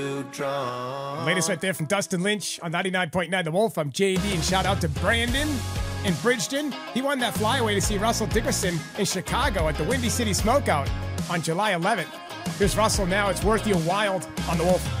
Latest right there from Dustin Lynch on 99.9 The Wolf. I'm JD, and shout out to Brandon in Bridgeton. He won that flyaway to see Russell Dickerson in Chicago at the Windy City Smokeout on July 11th. Here's Russell now. It's worth your wild on The Wolf.